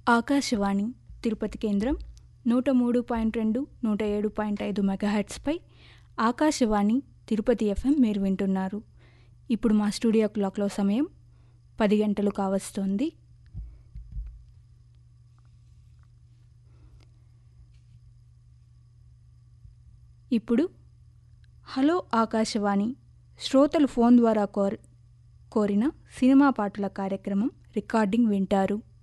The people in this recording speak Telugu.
ఆకాశవాణి తిరుపతి కేంద్రం 103.2, 107.5 మెగాహెర్ట్స్పై ఆకాశవాణి తిరుపతి ఎఫ్ఎం మీరు వింటున్నారు. ఇప్పుడు మా స్టూడియో క్లాక్లో సమయం 10 గంటలు కావస్తోంది. ఇప్పుడు హలో ఆకాశవాణి శ్రోతలు ఫోన్ ద్వారా కోరిన సినిమా పాటల కార్యక్రమం రికార్డింగ్ వింటారు.